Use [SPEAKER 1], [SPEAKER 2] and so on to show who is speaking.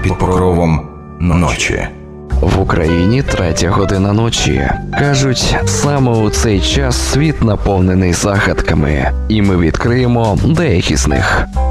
[SPEAKER 1] під покровом ночі.
[SPEAKER 2] В Україні 3 година ночі. Кажуть, саме у цей час світ наповнений загадками, і ми відкриємо деякі з них.